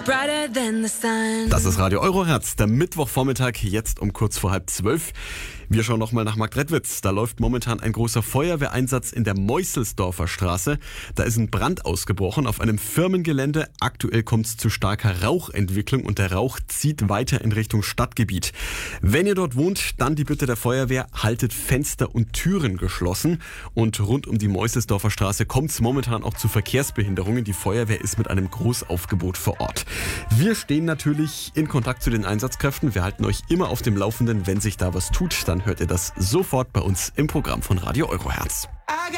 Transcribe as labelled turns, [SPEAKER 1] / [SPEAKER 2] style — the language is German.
[SPEAKER 1] brighter than the sun.
[SPEAKER 2] Das ist Radio Euroherz, der Mittwochvormittag, jetzt um kurz vor 11:30. Wir schauen nochmal nach Marktredwitz. Da läuft momentan ein großer Feuerwehreinsatz in der Meusselsdorfer Straße. Da ist ein Brand ausgebrochen auf einem Firmengelände. Aktuell kommt es zu starker Rauchentwicklung und der Rauch zieht weiter in Richtung Stadtgebiet. Wenn ihr dort wohnt, dann die Bitte der Feuerwehr, haltet Fenster und Türen geschlossen. Und rund um die Meusselsdorfer Straße kommt es momentan auch zu Verkehrsbehinderungen. Die Feuerwehr ist mit einem Großaufgebot vor Ort. Wir stehen natürlich in Kontakt zu den Einsatzkräften. Wir halten euch immer auf dem Laufenden. Wenn sich da was tut, dann hört ihr das sofort bei uns im Programm von Radio Euroherz.